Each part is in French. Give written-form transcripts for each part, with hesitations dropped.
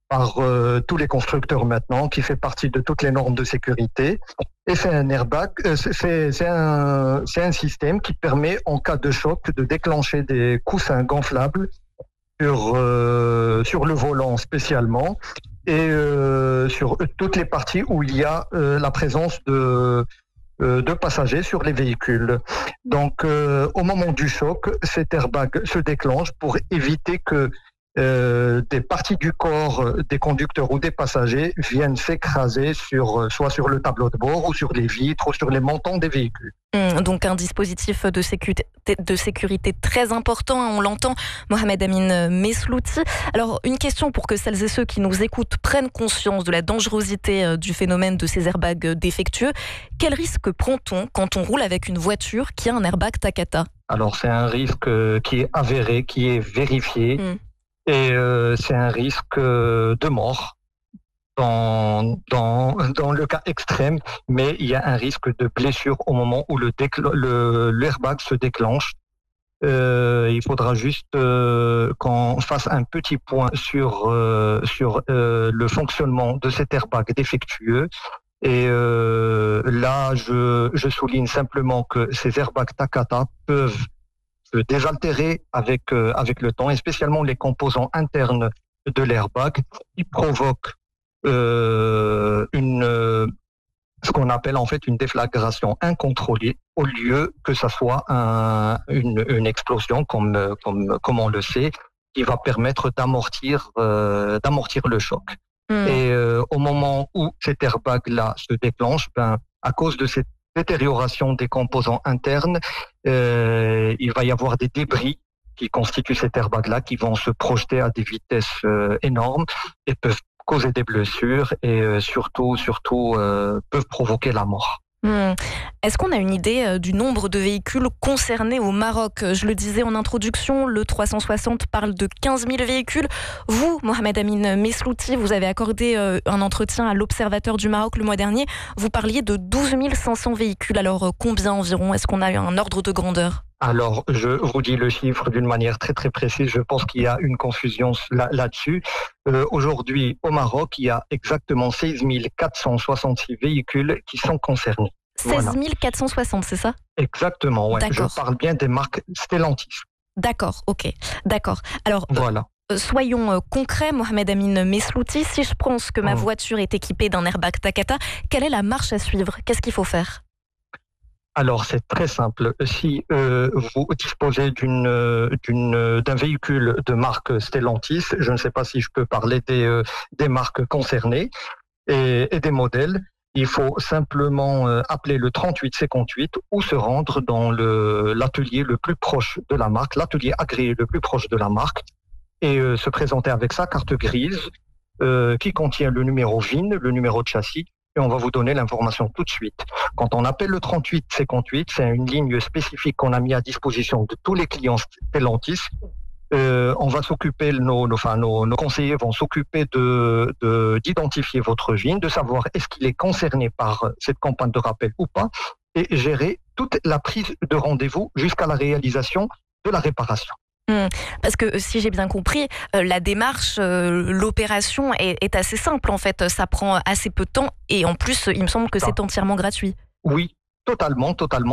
par tous les constructeurs maintenant, qui fait partie de toutes les normes de sécurité. Et c'est un airbag, c'est un système qui permet, en cas de choc, de déclencher des coussins gonflables sur le volant spécialement et sur toutes les parties où il y a la présence de passagers sur les véhicules. Donc, au moment du choc, cet airbag se déclenche pour éviter que des parties du corps des conducteurs ou des passagers viennent s'écraser soit sur le tableau de bord ou sur les vitres ou sur les montants des véhicules. Donc un dispositif de sécurité très important, on l'entend, Mohamed Amin Meslouti. Alors une question pour que celles et ceux qui nous écoutent prennent conscience de la dangerosité du phénomène de ces airbags défectueux. Quel risque prend-on quand on roule avec une voiture qui a un airbag Takata ? Alors c'est un risque qui est avéré, qui est vérifié. Et c'est un risque de mort dans le cas extrême, mais il y a un risque de blessure au moment où l'airbag se déclenche. Il faudra juste qu'on fasse un petit point sur le fonctionnement de cet airbag défectueux. Et là, je souligne simplement que ces airbags Takata peuvent se désaltérer avec le temps, et spécialement les composants internes de l'airbag qui provoquent ce qu'on appelle en fait une déflagration incontrôlée, au lieu que ça soit une explosion comme on le sait, qui va permettre d'amortir le choc. Et au moment où cet airbag-là se déclenche, à cause de cette détérioration des composants internes, il va y avoir des débris qui constituent cet airbag-là qui vont se projeter à des vitesses énormes et peuvent causer des blessures et surtout peuvent provoquer la mort. Est-ce qu'on a une idée du nombre de véhicules concernés au Maroc ? Je le disais en introduction, le 360 parle de 15 000 véhicules. Vous, Mohamed Amin Meslouti, vous avez accordé un entretien à l'Observateur du Maroc le mois dernier. Vous parliez de 12 500 véhicules. Alors combien environ ? Est-ce qu'on a un ordre de grandeur ? Alors, je vous dis le chiffre d'une manière très très précise. Je pense qu'il y a une confusion là-dessus. Aujourd'hui, au Maroc, il y a exactement 16 466 véhicules qui sont concernés. 16 460, c'est ça ? Exactement, ouais. D'accord. Je parle bien des marques Stellantis. D'accord, ok. D'accord. Alors, voilà. Soyons concrets, Mohamed Amin Meslouti. Si je pense que ma voiture est équipée d'un airbag Takata, quelle est la marche à suivre ? Qu'est-ce qu'il faut faire ? Alors, c'est très simple. Si vous disposez d'un véhicule de marque Stellantis, je ne sais pas si je peux parler des marques concernées et des modèles, il faut simplement appeler le 3858 ou se rendre dans l'atelier le plus proche de la marque, l'atelier agréé le plus proche de la marque, et se présenter avec sa carte grise qui contient le numéro VIN, le numéro de châssis, et on va vous donner l'information tout de suite. Quand on appelle le 3858, c'est une ligne spécifique qu'on a mis à disposition de tous les clients Stellantis. On va s'occuper, nos conseillers vont s'occuper d'identifier votre VIN, de savoir est-ce qu'il est concerné par cette campagne de rappel ou pas, et gérer toute la prise de rendez-vous jusqu'à la réalisation de la réparation. Parce que si j'ai bien compris, la démarche, l'opération est assez simple en fait. Ça prend assez peu de temps et en plus, il me semble que c'est entièrement gratuit. Oui, totalement.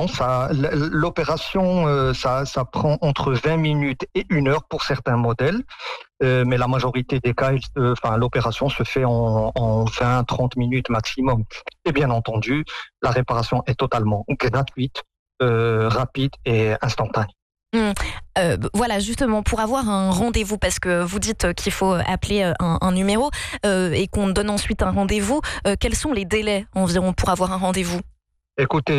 L'opération, ça prend entre 20 minutes et 1 heure pour certains modèles, mais la majorité des cas, l'opération se fait en 20-30 minutes maximum. Et bien entendu, la réparation est totalement gratuite, rapide et instantanée. Voilà, justement, pour avoir un rendez-vous, parce que vous dites qu'il faut appeler un numéro et qu'on donne ensuite un rendez-vous, quels sont les délais environ pour avoir un rendez-vous ? Écoutez,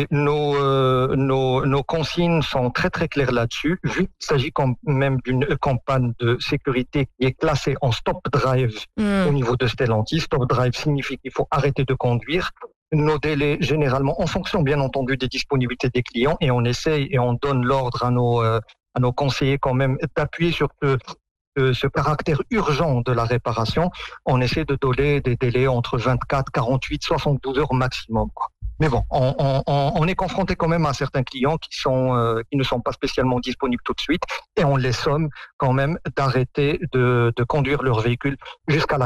nos consignes sont très très claires là-dessus, vu qu'il s'agit quand même d'une campagne de sécurité qui est classée en stop drive au niveau de Stellantis. Stop drive signifie qu'il faut arrêter de conduire. Nos délais, généralement, en fonction bien entendu des disponibilités des clients, et on essaye et on donne l'ordre à nos conseillers quand même d'appuyer sur ce caractère urgent de la réparation. On essaie de donner des délais entre 24, 48, 72 heures maximum, quoi. Mais bon, on est confronté quand même à certains clients qui ne sont pas spécialement disponibles tout de suite, et on les somme quand même d'arrêter de conduire leur véhicule jusqu'à la